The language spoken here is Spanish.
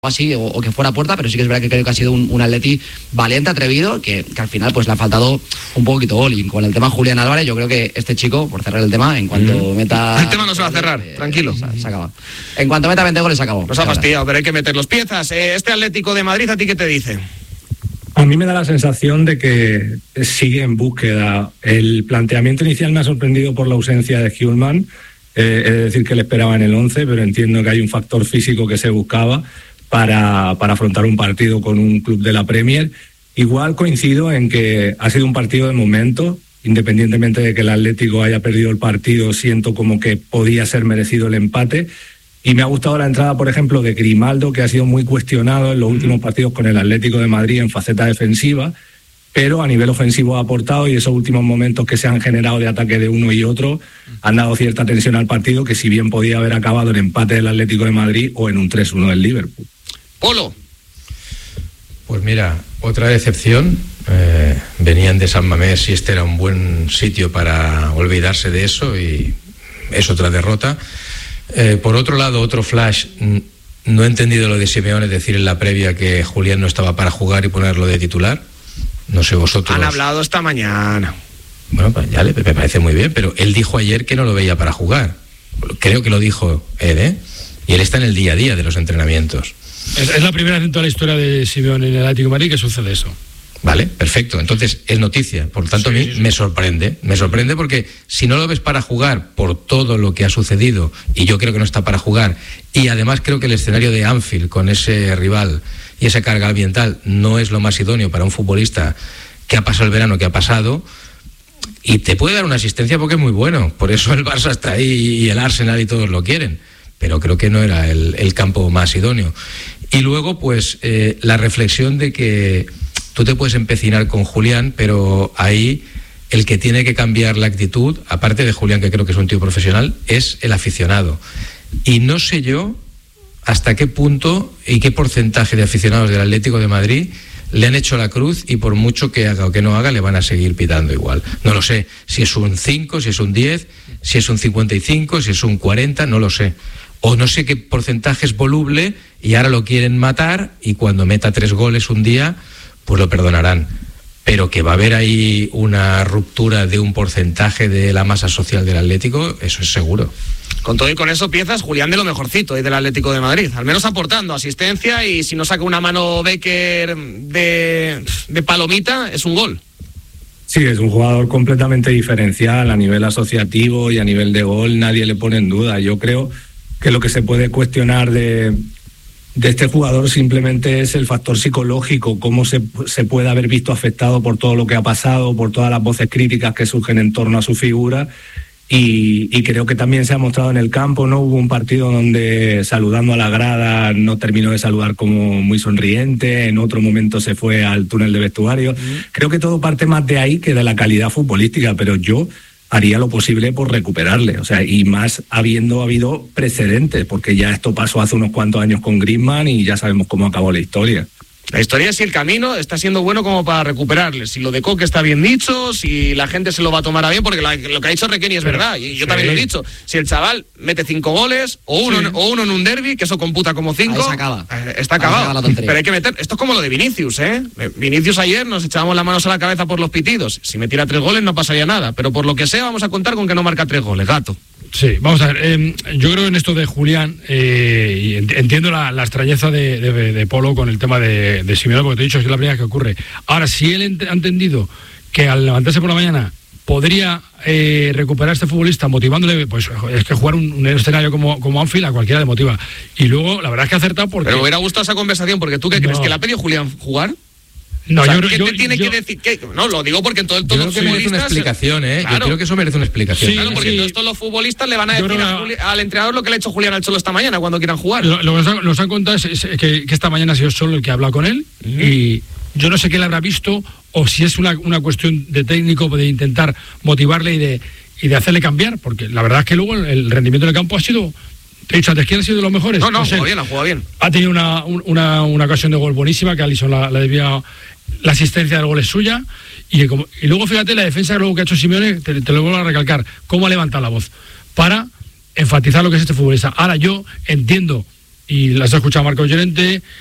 así o que fuera a puerta, pero sí que es verdad que creo que ha sido un Atleti valiente, atrevido, que al final pues le ha faltado un poquito gol. Y con el tema Julián Álvarez, yo creo que este chico, por cerrar el tema, en cuanto meta... El tema no se va a cerrar, tranquilo. Se acaba. En cuanto meta 20 goles, se acabó. Nos ha fastidiado, pero hay que meter los piezas. Este Atlético de Madrid, ¿a ti qué te dice? A mí me da la sensación de que sigue en búsqueda. El planteamiento inicial me ha sorprendido por la ausencia de Hjulmand. Es decir, que le esperaba en el 11, pero entiendo que hay un factor físico que se buscaba para afrontar un partido con un club de la Premier. Igual coincido en que ha sido un partido de momento, independientemente de que el Atlético haya perdido el partido, siento como que podía ser merecido el empate. Y me ha gustado la entrada, por ejemplo, de Grimaldo, que ha sido muy cuestionado en los últimos partidos con el Atlético de Madrid en faceta defensiva, pero a nivel ofensivo ha aportado, y esos últimos momentos que se han generado de ataque de uno y otro han dado cierta tensión al partido, que si bien podía haber acabado en empate del Atlético de Madrid o en un 3-1 del Liverpool. Polo. Pues mira, otra decepción. Venían de San Mamés y este era un buen sitio para olvidarse de eso, y es otra derrota. Por otro lado, otro flash. No he entendido lo de Simeone, es decir, en la previa que Julián no estaba para jugar y ponerlo de titular. No sé vosotros. Han hablado esta mañana. Bueno, pues ya me parece muy bien, pero él dijo ayer que no lo veía para jugar. Creo que lo dijo él, y él está en el día a día de los entrenamientos. Es la primera vez en toda la historia de Simeone en el Atlético de Madrid que sucede eso. Vale, perfecto. Entonces es noticia. Por lo tanto, sí, a mí me sorprende. Me sorprende porque si no lo ves para jugar por todo lo que ha sucedido, y yo creo que no está para jugar, y además creo que el escenario de Anfield con ese rival y esa carga ambiental no es lo más idóneo para un futbolista que ha pasado el verano que ha pasado, y te puede dar una asistencia porque es muy bueno. Por eso el Barça está ahí y el Arsenal y todos lo quieren. Pero creo que no era el campo más idóneo. Y luego, pues, la reflexión de que tú te puedes empecinar con Julián, pero ahí el que tiene que cambiar la actitud, aparte de Julián, que creo que es un tío profesional, es el aficionado. Y no sé yo hasta qué punto y qué porcentaje de aficionados del Atlético de Madrid le han hecho la cruz, y por mucho que haga o que no haga, le van a seguir pitando igual. No lo sé, si es un 5, si es un 10, si es un 55, si es un 40, no lo sé. O no sé qué porcentaje es voluble y ahora lo quieren matar, y cuando meta 3 goles un día, pues lo perdonarán. Pero que va a haber ahí una ruptura de un porcentaje de la masa social del Atlético, eso es seguro. Con todo y con eso, piezas, Julián de lo mejorcito del Atlético de Madrid, al menos aportando asistencia, y si no saca una mano Becker de palomita, es un gol. Sí, es un jugador completamente diferencial a nivel asociativo, y a nivel de gol nadie le pone en duda. Yo creo que lo que se puede cuestionar de este jugador simplemente es el factor psicológico, cómo se puede haber visto afectado por todo lo que ha pasado, por todas las voces críticas que surgen en torno a su figura, y creo que también se ha mostrado en el campo. No hubo un partido donde, saludando a la grada, no terminó de saludar como muy sonriente, en otro momento se fue al túnel de vestuario. Creo que todo parte más de ahí que de la calidad futbolística, pero yo haría lo posible por recuperarle, o sea, y más habiendo habido precedentes, porque ya esto pasó hace unos cuantos años con Griezmann y ya sabemos cómo acabó la historia. La historia es si el camino está siendo bueno como para recuperarle, si lo de Coque está bien dicho, si la gente se lo va a tomar a bien, porque lo que ha dicho Requeni es verdad, y yo también lo he dicho. Si el chaval mete 5 goles, o uno en un derbi, que eso computa como 5, ahí se acaba. Está acabado. Pero hay que meter, esto es como lo de Vinicius, Vinicius ayer nos echábamos las manos a la cabeza por los pitidos. Si metiera 3 goles no pasaría nada, pero por lo que sea vamos a contar con que no marca 3 goles, gato. Sí, vamos a ver, yo creo en esto de Julián, y entiendo la extrañeza de Polo con el tema de Simeone, porque te he dicho que es la primera que ocurre. Ahora, si él ha entendido que al levantarse por la mañana podría recuperar a este futbolista motivándole, pues es que jugar un escenario como Anfield a cualquiera le motiva. Y luego, la verdad es que ha acertado porque... Pero me hubiera gustado esa conversación, porque ¿tú qué crees? ¿Que le ha pedido Julián jugar? No, o sea, ¿qué te tiene que decir? No, lo digo porque en todo yo creo que merece una explicación, Claro. Yo creo que eso merece una explicación. Sí, claro, porque todos los futbolistas le van a decir al entrenador lo que le ha hecho Julián al Cholo esta mañana cuando quieran jugar. Lo que nos han contado es que esta mañana ha sido Cholo el que ha hablado con él, y yo no sé qué le habrá visto, o si es una cuestión de técnico, de intentar motivarle y de hacerle cambiar, porque la verdad es que luego el rendimiento del campo ha sido... Te he dicho antes, ¿quién ha sido de los mejores? No, ha jugado bien. Ha tenido una ocasión de gol buenísima, que Alisson la debía... La asistencia del gol es suya, y luego fíjate la defensa luego que ha hecho Simeone, te lo vuelvo a recalcar, cómo ha levantado la voz para enfatizar lo que es este futbolista. Ahora yo entiendo y las ha escuchado Marco Llorente,